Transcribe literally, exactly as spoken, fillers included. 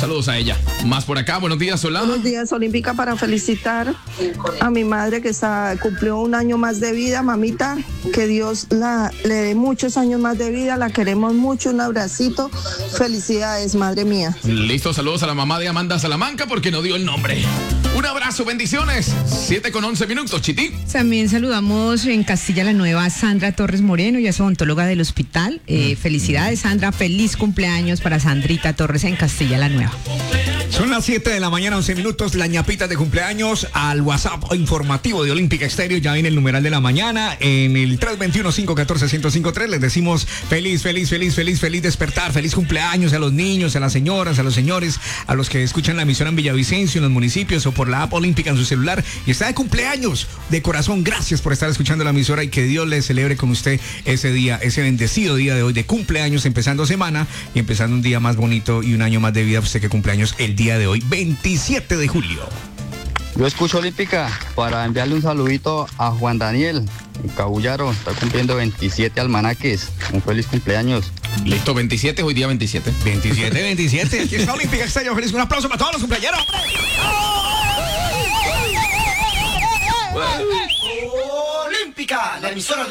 Saludos a ella. Más por acá, buenos días, Solá. Buenos días, Olímpica, para felicitar a mi madre que está, cumplió un año más de vida, mamita, que Dios la, le dé muchos años más de vida, la queremos mucho, un abracito, felicidades, madre mía. Listo, saludos a la mamá de Amanda Salamanca porque no dio el nombre. Un abrazo, bendiciones. siete con once minutos, Chiti. También saludamos en Castilla la Nueva a Sandra Torres Moreno, ya es odontóloga del hospital. Eh, felicidades, Sandra, feliz cumpleaños para Sandrita Torres en Castilla la Nueva. Son las siete de la mañana, once minutos, la ñapita de cumpleaños al WhatsApp informativo de Olímpica Estéreo. Ya viene el numeral de la mañana en el tres dos uno, cinco uno cuatro, uno cero cinco tres. Les decimos feliz, feliz, feliz, feliz, feliz despertar, feliz cumpleaños a los niños, a las señoras, a los señores, a los que escuchan la emisora en Villavicencio, en los municipios o por la app Olímpica en su celular. Y está de cumpleaños. De corazón, gracias por estar escuchando la emisora y que Dios le celebre con usted ese día, ese bendecido día de hoy de cumpleaños, empezando semana y empezando un día más bonito y un año más de vida. Usted que cumpleaños el día de hoy, veintisiete de julio. Yo escucho Olímpica para enviarle un saludito a Juan Daniel en Cabullaro, está cumpliendo veintisiete almanaques. Un feliz cumpleaños. Listo, veintisiete, hoy día veintisiete. veintisiete, veintisiete. Aquí está Olímpica Estéreo. Feliz, un aplauso para todos los cumpleaños. Olímpica, la emisora de